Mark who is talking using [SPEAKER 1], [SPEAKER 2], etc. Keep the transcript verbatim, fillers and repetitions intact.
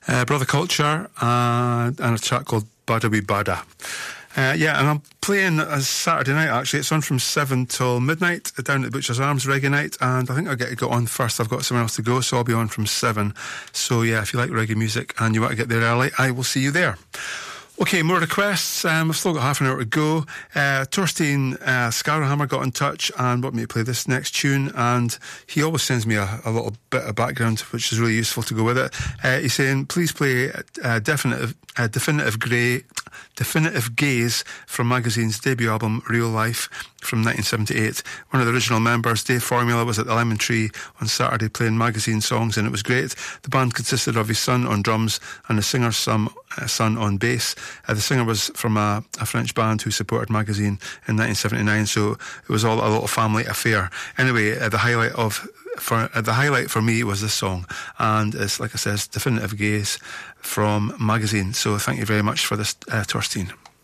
[SPEAKER 1] uh, Brother Culture, uh, and a track called Bada Wee Bada. Uh, yeah, and I'm playing a Saturday night, actually. It's on from seven till midnight down at the Butcher's Arms reggae night, and I think I'll get to go on first. I've got somewhere else to go, so I'll be on from seven. So yeah, if you like reggae music and you want to get there early, I will see you there. Okay, more requests. Um, we've still got half an hour to go. Uh, Torstein uh, Scarhammer got in touch and wanted me to play this next tune, and he always sends me a, a little bit of background, which is really useful to go with it. Uh, he's saying, please play uh, Definitive uh, Definitive Grey, Definitive Gaze from Magazine's debut album Real Life from nineteen seventy-eight. One of the original members, Dave Formula, was at the Lemon Tree on Saturday playing Magazine songs, and it was great. The band consisted of his son on drums and the singer's son, uh, son on bass. Uh, the singer was from a, a French band who supported Magazine in nineteen seventy-nine, so it was all a little family affair. Anyway, uh, the highlight of for uh, the highlight for me was this song, and it's, like I said, Definitive Gaze from Magazine. So thank you very much for this, uh, Torstein.